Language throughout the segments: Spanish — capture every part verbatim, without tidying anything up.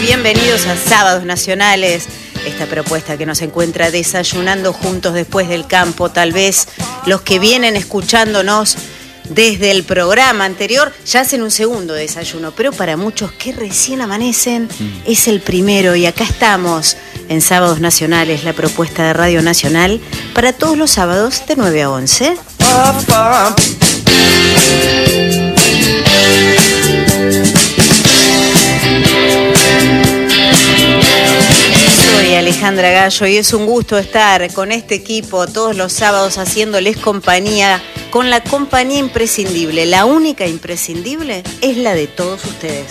bienvenidos a Sábados Nacionales, esta propuesta que nos encuentra desayunando juntos después del campo. Tal vez los que vienen escuchándonos desde el programa anterior ya hacen un segundo desayuno, pero para muchos que recién amanecen mm. es el primero, y acá estamos en Sábados Nacionales, la propuesta de Radio Nacional para todos los sábados de nueve a once. Soy Alejandra Gallo y es un gusto estar con este equipo todos los sábados haciéndoles compañía, con la compañía imprescindible. La única imprescindible es la de todos ustedes.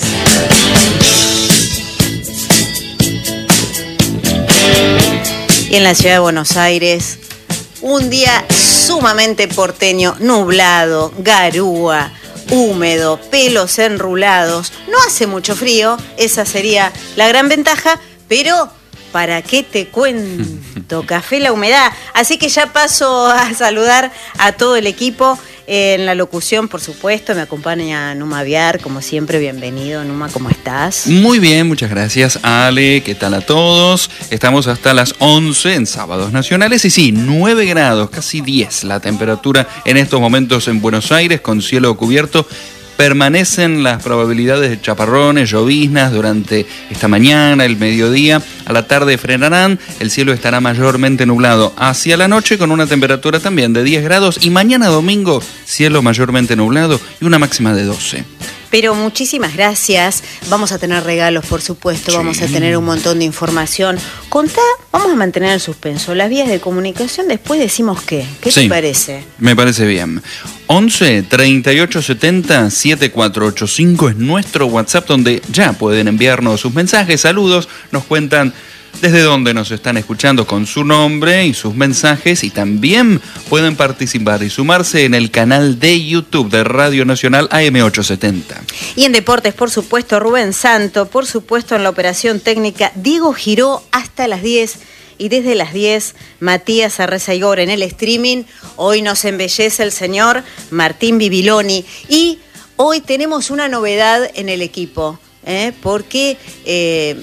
Y en la ciudad de Buenos Aires, un día sumamente porteño, nublado, garúa, húmedo, pelos enrulados. No hace mucho frío, esa sería la gran ventaja, pero ¿para qué te cuento? Café la humedad. Así que ya paso a saludar a todo el equipo. En la locución, por supuesto, me acompaña Numa Viar, como siempre, bienvenido. Numa, ¿cómo estás? Muy bien, muchas gracias, Ale. ¿Qué tal a todos? Estamos hasta las once en Sábados Nacionales y sí, nueve grados, casi diez la temperatura en estos momentos en Buenos Aires, con cielo cubierto. Permanecen las probabilidades de chaparrones, lloviznas durante esta mañana, el mediodía. A la tarde frenarán, el cielo estará mayormente nublado hacia la noche con una temperatura también de diez grados y mañana domingo cielo mayormente nublado y una máxima de doce. Pero muchísimas gracias. Vamos a tener regalos, por supuesto. Sí. Vamos a tener un montón de información. Contá, vamos a mantener el suspenso. Las vías de comunicación, después decimos qué. ¿Qué sí, te parece? Me parece bien. once, treinta y ocho, setenta, setenta y cuatro ochenta y cinco es nuestro WhatsApp, donde ya pueden enviarnos sus mensajes, saludos, nos cuentan desde dónde nos están escuchando con su nombre y sus mensajes, y también pueden participar y sumarse en el canal de YouTube de Radio Nacional A M ochocientos setenta. Y en deportes, por supuesto, Rubén Santo, por supuesto en la operación técnica, Diego Giró hasta las diez, y desde las diez, Matías Arrezaigor en el streaming. Hoy nos embellece el señor Martín Bibiloni, y hoy tenemos una novedad en el equipo. ¿Eh? Porque eh,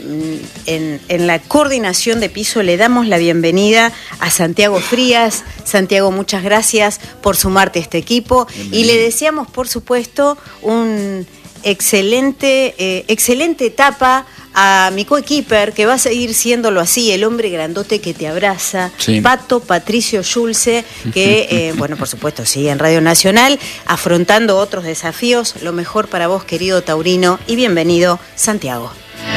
en, en la coordinación de piso le damos la bienvenida a Santiago Frías. Santiago, muchas gracias por sumarte a este equipo. Bienvenido. Y le deseamos, por supuesto, un excelente, eh, excelente etapa a mi coequiper, que va a seguir siéndolo así, el hombre grandote que te abraza, sí. Pato Patricio Schulze, que, eh, bueno, por supuesto, sigue en Radio Nacional, afrontando otros desafíos. Lo mejor para vos, querido taurino, y bienvenido, Santiago.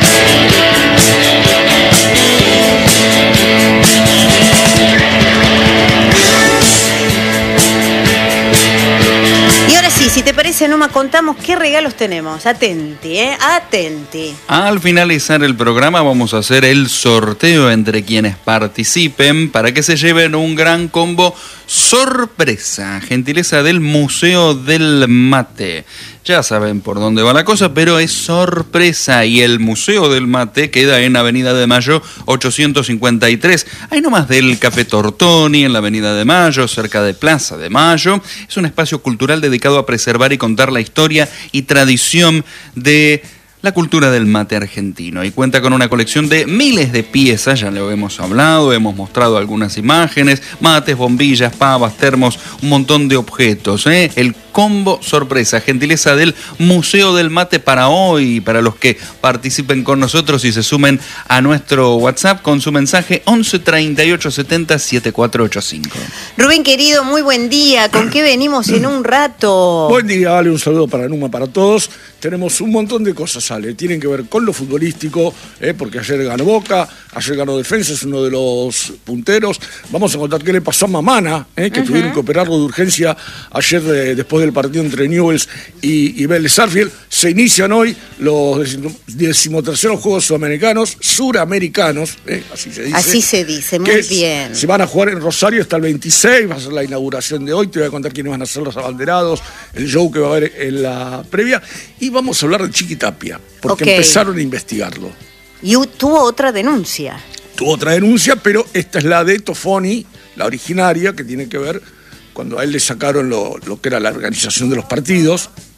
Y ahora sí, si te parece, Numa, contamos qué regalos tenemos. Atenti, ¿eh? Atenti. Al finalizar el programa vamos a hacer el sorteo entre quienes participen para que se lleven un gran combo sorpresa, gentileza del Museo del Mate. Ya saben por dónde va la cosa, pero es sorpresa, y el Museo del Mate queda en Avenida de Mayo ochocientos cincuenta y tres, ahí nomás del Café Tortoni, en la Avenida de Mayo, cerca de Plaza de Mayo. Es un espacio cultural dedicado a preservar y contar la historia y tradición de la cultura del mate argentino, y cuenta con una colección de miles de piezas, ya lo hemos hablado, hemos mostrado algunas imágenes, mates, bombillas, pavas, termos, un montón de objetos, ¿eh? El combo sorpresa, gentileza del Museo del Mate para hoy, para los que participen con nosotros y se sumen a nuestro WhatsApp con su mensaje once, treinta y ocho, setenta, setenta y cuatro ochenta y cinco. Rubén, querido, muy buen día. ¿Con qué venimos en un rato? Buen día, Ale, un saludo para Numa, para todos. Tenemos un montón de cosas, Ale. Tienen que ver con lo futbolístico, eh, porque ayer ganó Boca, ayer ganó Defensa, es uno de los punteros. Vamos a contar qué le pasó a Mamana, eh, que uh-huh. tuvieron que operarlo de urgencia ayer de, después del partido entre Newell's y, y Vélez Sarsfield. Se inician hoy los decimoterceros Juegos Sudamericanos, Suramericanos, eh, así se dice. Así se dice, muy es, bien. Se van a jugar en Rosario hasta el veintiséis, va a ser la inauguración de hoy. Te voy a contar quiénes van a ser los abanderados, el show que va a haber en la previa. Y vamos a hablar de Chiquitapia, porque okay. empezaron a investigarlo. Y tuvo otra denuncia. Tuvo otra denuncia, pero esta es la de Tofoni, la originaria, que tiene que ver cuando a él le sacaron lo, lo que era la organización de los partidos,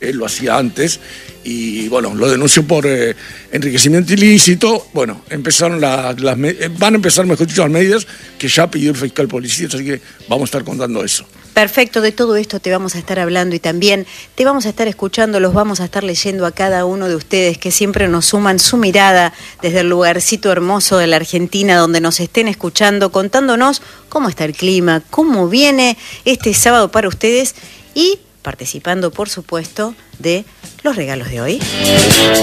él lo hacía antes, y bueno, lo denunció por eh, enriquecimiento ilícito. Bueno, empezaron las, las van a empezar, mejor dicho, las medidas que ya pidió el fiscal policía, así que vamos a estar contando eso. Perfecto, de todo esto te vamos a estar hablando y también te vamos a estar escuchando, los vamos a estar leyendo a cada uno de ustedes que siempre nos suman su mirada desde el lugarcito hermoso de la Argentina donde nos estén escuchando, contándonos cómo está el clima, cómo viene este sábado para ustedes y participando, por supuesto, de los regalos de hoy.